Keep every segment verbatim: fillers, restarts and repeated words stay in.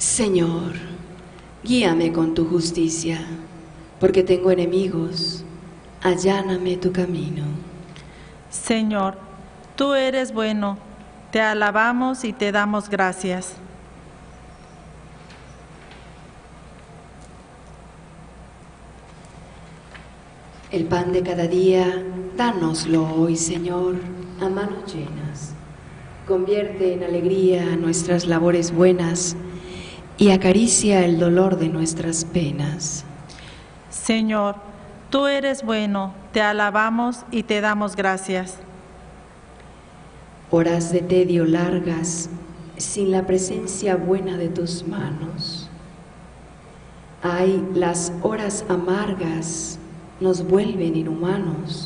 Señor, guíame con tu justicia, porque tengo enemigos, alláname tu camino. Señor, tú eres bueno, te alabamos y te damos gracias. El pan de cada día, dánoslo hoy, Señor, a manos llenas. Convierte en alegría nuestras labores buenas y acaricia el dolor de nuestras penas. Señor, tú eres bueno, te alabamos y te damos gracias. Horas de tedio largas, sin la presencia buena de tus manos. Ay, las horas amargas nos vuelven inhumanos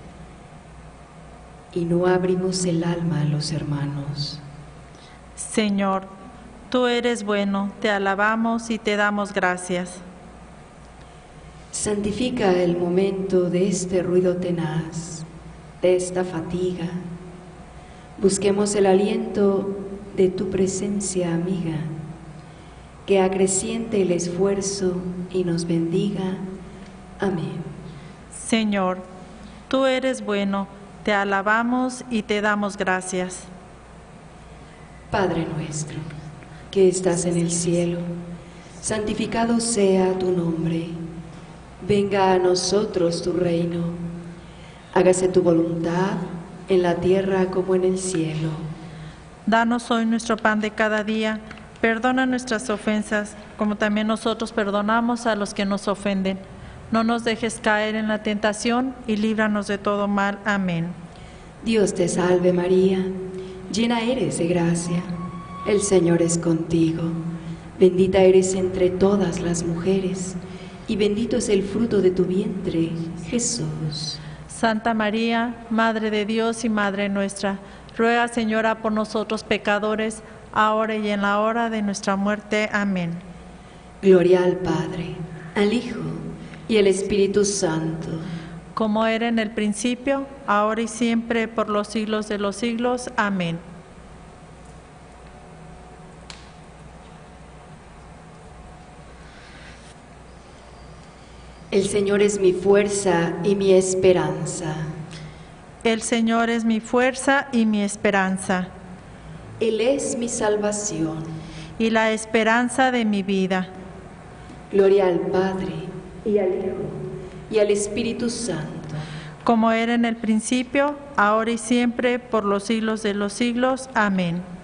y no abrimos el alma a los hermanos. Señor, tú eres bueno, te alabamos y te damos gracias. Santifica el momento de este ruido tenaz, de esta fatiga. Busquemos el aliento de tu presencia amiga, que acreciente el esfuerzo y nos bendiga. Amén. Señor, tú eres bueno, te alabamos y te damos gracias. Padre nuestro, que estás en el cielo, santificado sea tu nombre. Venga a nosotros tu reino. Hágase tu voluntad en la tierra como en el cielo. Danos hoy nuestro pan de cada día. Perdona nuestras ofensas, como también nosotros perdonamos a los que nos ofenden. No nos dejes caer en la tentación y líbranos de todo mal. Amén. Dios te salve María, llena eres de gracia. El Señor es contigo. Bendita eres entre todas las mujeres, y bendito es el fruto de tu vientre, Jesús. Santa María, Madre de Dios y Madre nuestra, ruega, Señora, por nosotros pecadores, ahora y en la hora de nuestra muerte. Amén. Gloria al Padre, al Hijo y al Espíritu Santo. Como era en el principio, ahora y siempre, por los siglos de los siglos. Amén. El Señor es mi fuerza y mi esperanza. El Señor es mi fuerza y mi esperanza, Él es mi salvación. y la esperanza de mi vida. Gloria al Padre, y al Hijo, y al Espíritu Santo. Como era en el principio, ahora y siempre, por los siglos de los siglos. Amén.